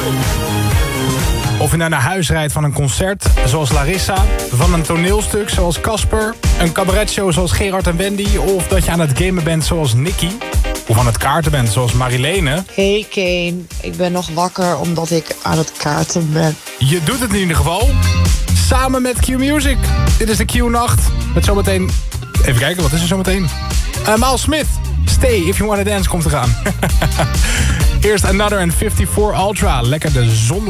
Of je nou naar huis rijdt van een concert, zoals Larissa, van een toneelstuk, zoals Casper, een cabaretshow zoals Gerard en Wendy, of dat je aan het gamen bent, zoals Nicky, of aan het kaarten bent, zoals Marilene. Hey Kane, ik ben nog wakker omdat ik aan het kaarten ben. Je doet het in ieder geval, samen met Q-Music. Dit is de Q-nacht, met zometeen... Even kijken, wat is er zometeen? Miles Smith, Stay If You Wanna Dance komt eraan. Eerst Another and 54 Ultra, lekker de zon.